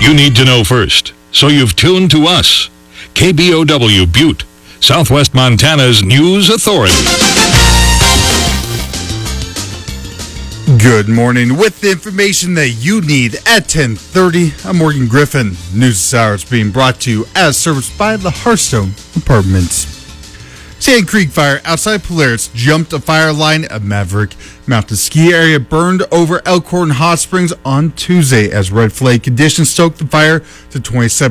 you need to know first, so you've tuned to us. KBOW Butte, Southwest Montana's news authority. Good morning. With the information that you need at 10:30, I'm Morgan Griffin. News this hour is being brought to you as serviced by the Hearthstone Apartments. Sand Creek Fire outside Polaris jumped a fire line at Maverick Mountain Ski Area, burned over Elkhorn Hot Springs on Tuesday as red flake conditions stoked the fire to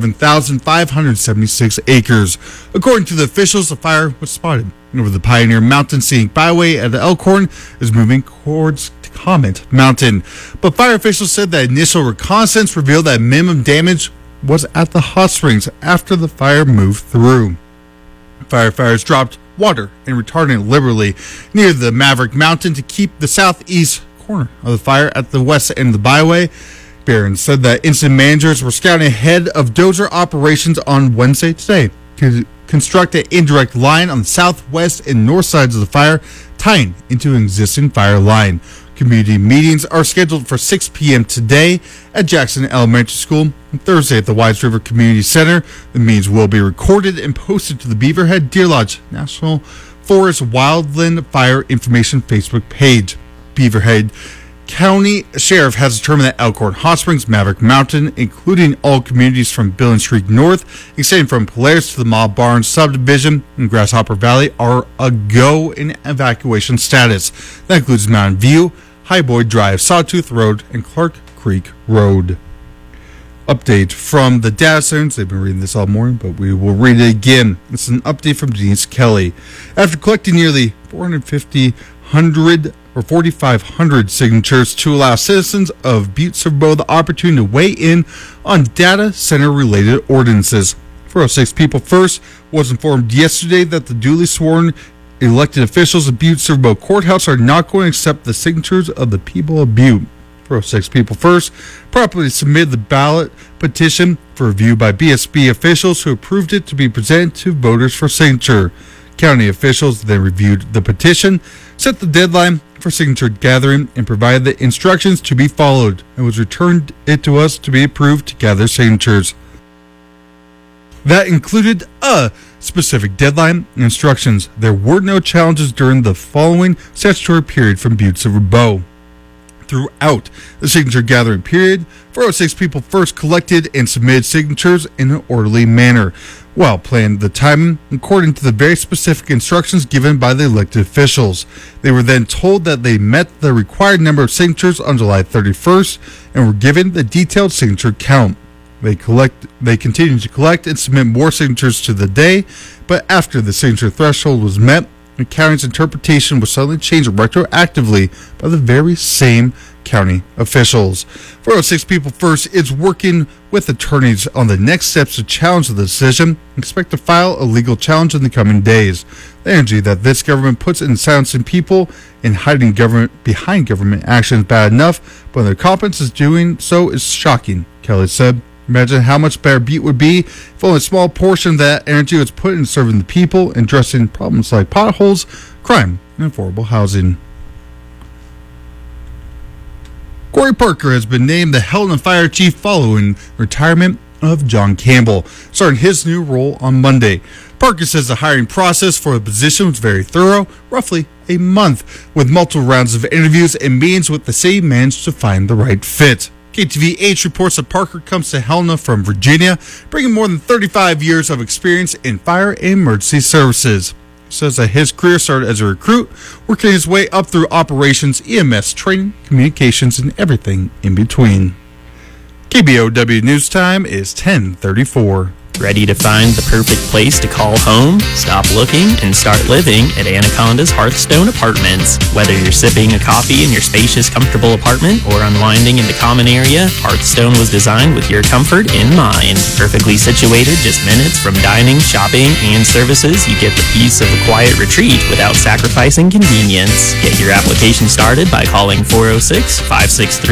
27,576 acres. According to the officials, the fire was spotted over the Pioneer Mountain Scenic Byway at Elkhorn is moving towards Comet Mountain. But fire officials said that initial reconnaissance revealed that minimum damage was at the hot springs after the fire moved through. Firefighters dropped water and retardant liberally near the Maverick Mountain to keep the southeast corner of the fire at the west end of the byway. Barron said that incident managers were scouting ahead of dozer operations on Wednesday today to construct an indirect line on the southwest and north sides of the fire, tying into an existing fire line. Community meetings are scheduled for 6 p.m. today at Jackson Elementary School and Thursday at the Wise River Community Center. The meetings will be recorded and posted to the Beaverhead Deer Lodge National Forest Wildland Fire Information Facebook page. Beaverhead County Sheriff has determined that Elkhorn Hot Springs, Maverick Mountain, including all communities from Billings Creek North, extending from Polaris to the Ma Barnes subdivision in Grasshopper Valley, are a go in evacuation status. That includes Mountain View, Highboy Drive, Sawtooth Road, and Clark Creek Road. Update from the data centers. They've been reading this all morning, but we will read it again. It's an update from Denise Kelly. After collecting nearly 4,500 signatures to allow citizens of Butte-Silver Bow the opportunity to weigh in on data center-related ordinances. 406 People First was informed yesterday that the duly sworn elected officials of Butte-Silver Bow Courthouse are not going to accept the signatures of the people of Butte. 406 People First properly submitted the ballot petition for review by BSB officials who approved it to be presented to voters for signature. County officials then reviewed the petition, set the deadline for signature gathering, and provided the instructions to be followed, and was returned it to us to be approved to gather signatures. That included a specific deadline and instructions. There were no challenges during the following statutory period from Butte-Silver Bow. Throughout the signature gathering period, 406 People First collected and submitted signatures in an orderly manner, while planning the timing according to the very specific instructions given by the elected officials. They were then told that they met the required number of signatures on July 31st and were given the detailed signature count. They continued to collect and submit more signatures to the day, but after the signature threshold was met, the county's interpretation was suddenly changed retroactively by the very same county officials. 406 People First is working with attorneys on the next steps to challenge the decision. Expect to file a legal challenge in the coming days. The energy that this government puts in silencing people and hiding government behind government action is bad enough, but their competence is doing so is shocking, Kelly said. Imagine how much better Butte would be if only a small portion of that energy was put in serving the people and addressing problems like potholes, crime, and affordable housing. Corey Parker has been named the Helena Fire Chief following retirement of John Campbell, starting his new role on Monday. Parker says the hiring process for the position was very thorough, roughly a month, with multiple rounds of interviews and meetings with the city managed to find the right fit. KTVH reports that Parker comes to Helena from Virginia, bringing more than 35 years of experience in fire and emergency services. He says that his career started as a recruit, working his way up through operations, EMS training, communications, and everything in between. KBOW News Time is 10:34. Ready to find the perfect place to call home? Stop looking and start living at Anaconda's Hearthstone Apartments. Whether you're sipping a coffee in your spacious, comfortable apartment or unwinding in the common area, Hearthstone was designed with your comfort in mind. Perfectly situated just minutes from dining, shopping, and services, you get the peace of a quiet retreat without sacrificing convenience. Get your application started by calling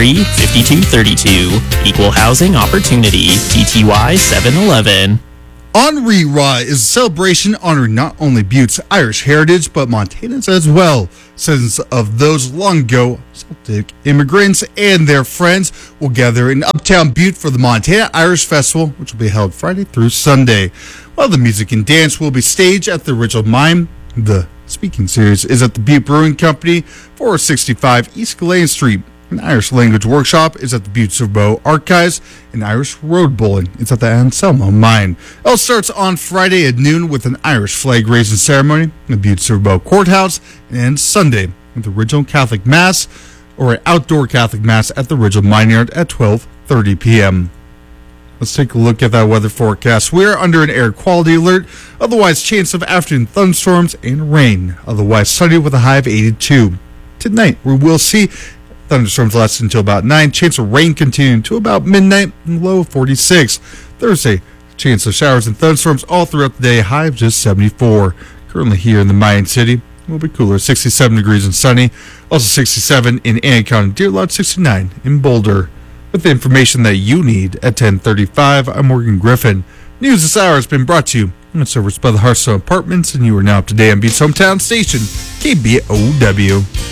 406-563-5232. Equal Housing Opportunity, TTY 711. Henri Ra is a celebration honoring not only Butte's Irish heritage, but Montanans as well. Citizens of those long ago Celtic immigrants and their friends will gather in Uptown Butte for the Montana Irish Festival, which will be held Friday through Sunday. While the music and dance will be staged at the original mine, the speaking series is at the Butte Brewing Company, 465 East Gillane Street. An Irish language workshop is at the Butte Surbo Archives, and Irish road bowling is at the Anselmo Mine. It all starts on Friday at noon with an Irish flag raising ceremony in the Butte Surbo Courthouse, and ends Sunday with the original Catholic Mass, or an outdoor Catholic Mass at the original mine yard at 12:30 p.m. Let's take a look at that weather forecast. We are under an air quality alert, otherwise chance of afternoon thunderstorms and rain, otherwise sunny with a high of 82. Tonight, we will see thunderstorms last until about 9. Chance of rain continuing to about midnight and low of 46. Thursday, chance of showers and thunderstorms all throughout the day, high of just 74. Currently here in the Mayan City, it will be cooler, 67 degrees and sunny. Also 67 in Anaconda, Deer Lodge, 69 in Boulder. With the information that you need at 10:35, I'm Morgan Griffin. News this hour has been brought to you in service by the Hearthstone Apartments, and you are now up to date on Butte's hometown station, KBOW.